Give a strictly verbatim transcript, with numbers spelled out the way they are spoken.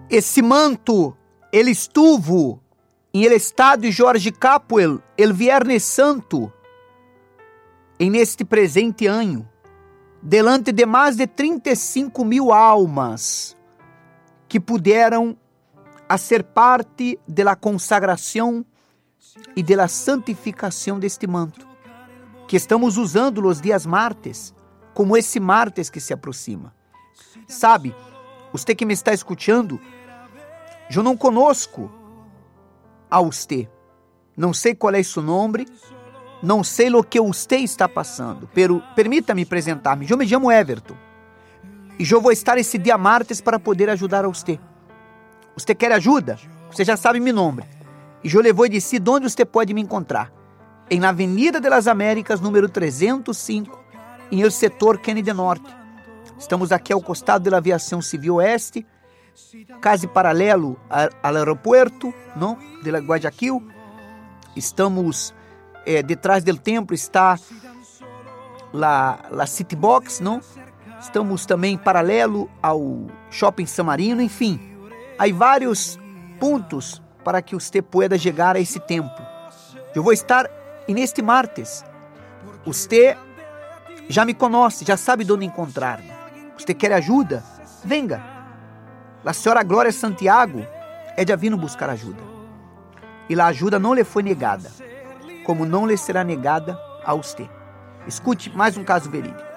Esse manto, ele estuvo em el estado de Jorge Capwell, el Viernes Santo, em neste presente ano, delante de mais de trinta e cinco mil almas que puderam a ser parte da consagração e da santificação deste manto, que estamos usando nos dias martes, como esse martes que se aproxima. Sabe, você que me está escutando, eu não conosco a você, não sei qual é seu nome, não sei o que você está passando, pero permita-me apresentar-me. Eu me chamo Everton e eu vou estar esse dia martes para poder ajudar a você. Você quer ajuda? Você já sabe meu nome. E eu lhe vou dizer onde você pode me encontrar. Em na Avenida das Américas, número trezentos e cinco, em el setor Kennedy Norte. Estamos aqui ao costado da Aviação Civil Oeste, quase paralelo ao aeroporto, não? De la Guayaquil. Estamos eh, detrás do templo, está lá a City Box, não? Estamos também paralelo ao Shopping San Marino, enfim. Há vários pontos para que você pueda chegar a esse templo. Eu vou estar neste martes. Você já me conhece, já sabe onde encontrar-me. Você quer ajuda? Venga. A senhora Glória Santiago é de vindo buscar ajuda. E a ajuda não lhe foi negada, como não lhe será negada a você. Escute mais um caso verídico.